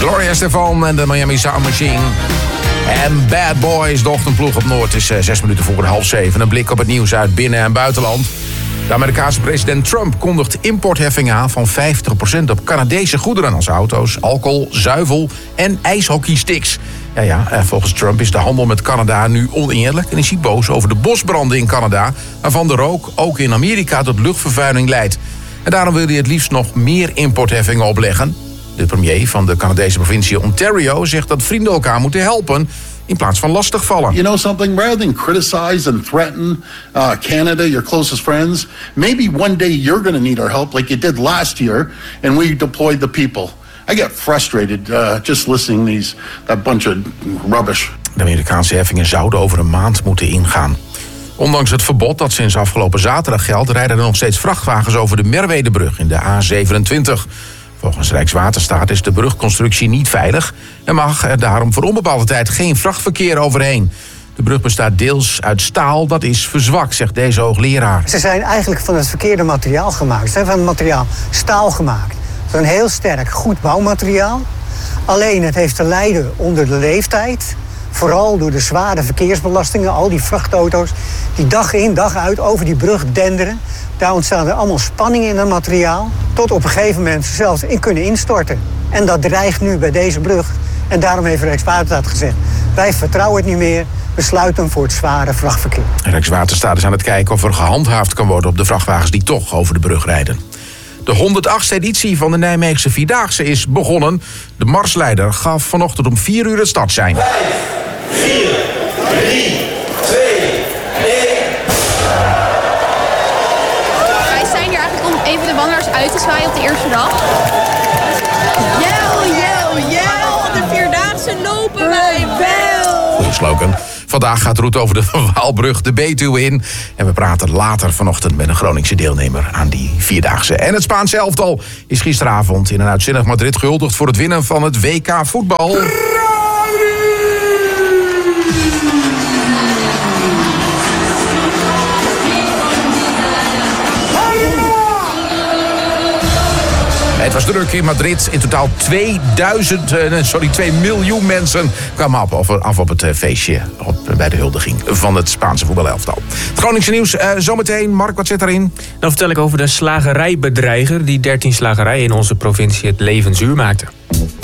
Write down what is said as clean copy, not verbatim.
Gloria Estefan en de Miami Sound Machine. En Bad Boys, de ochtendploeg op Noord, is 6 minuten voor 6:30. Een blik op het nieuws uit binnen- en buitenland. De Amerikaanse president Trump kondigt importheffingen aan van 50% op Canadese goederen als auto's, alcohol, zuivel en ijshockeysticks. Volgens Trump is de handel met Canada nu oneerlijk en is hij boos over de bosbranden in Canada, waarvan de rook ook in Amerika tot luchtvervuiling leidt. En daarom wil hij het liefst nog meer importheffingen opleggen. De premier van de Canadese provincie Ontario zegt dat vrienden elkaar moeten helpen in plaats van lastigvallen. You know something? Rather than criticize and threaten Canada, your closest friends, maybe one day you're going to need our help like you did last year and we deployed the people. I get frustrated just listening that bunch of rubbish. De Amerikaanse heffingen zouden over een maand moeten ingaan. Ondanks het verbod dat sinds afgelopen zaterdag geldt, rijden er nog steeds vrachtwagens over de Merwedebrug in de A27. Volgens Rijkswaterstaat is de brugconstructie niet veilig en mag er daarom voor onbepaalde tijd geen vrachtverkeer overheen. De brug bestaat deels uit staal, dat is verzwakt, zegt deze hoogleraar. Ze zijn eigenlijk van het verkeerde materiaal gemaakt. Ze zijn van het materiaal staal gemaakt. Het is een heel sterk, goed bouwmateriaal. Alleen het heeft te lijden onder de leeftijd. Vooral door de zware verkeersbelastingen. Al die vrachtauto's die dag in dag uit over die brug denderen. Daar ontstaan er allemaal spanningen in het materiaal. Tot op een gegeven moment ze zelfs in kunnen instorten. En dat dreigt nu bij deze brug. En daarom heeft Rijkswaterstaat gezegd: wij vertrouwen het niet meer. We sluiten hem voor het zware vrachtverkeer. Rijkswaterstaat is aan het kijken of er gehandhaafd kan worden op de vrachtwagens die toch over de brug rijden. De 108e editie van de Nijmeegse Vierdaagse is begonnen. De marsleider gaf vanochtend om 4 uur het startsein. 5, 4, 3, 2, 1. Wij zijn hier eigenlijk om even de wandelaars uit te zwaaien op de eerste dag. Jel, jel, jel, de Vierdaagse lopen wij wel. Goeie slogan. Vandaag gaat de route over de Van Waalbrug de Betuwe in. En we praten later vanochtend met een Groningse deelnemer aan die Vierdaagse. En het Spaanse elftal is gisteravond in een uitzinnig Madrid gehuldigd voor het winnen van het WK voetbal. Het was druk in Madrid. In totaal 2 miljoen mensen kwamen af op het feestje bij de huldiging van het Spaanse voetbalelftal. Het Groningse nieuws zometeen. Mark, wat zit daarin? Dan vertel ik over de slagerijbedreiger die 13 slagerijen in onze provincie het leven zuur maakte.